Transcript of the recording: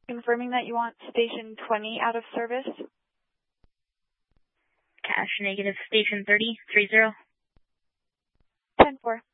confirming that you want station 20 out of service. Cache negative, station 30, 30. 10-4.